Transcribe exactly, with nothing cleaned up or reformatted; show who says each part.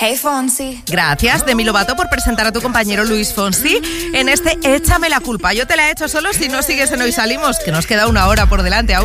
Speaker 1: Hey Fonsi.
Speaker 2: Gracias, Demi Lovato, por presentar a tu compañero Luis Fonsi en este Échame la culpa. Yo te la he hecho solo si no sigues en Hoy Salimos, que nos queda una hora por delante aún.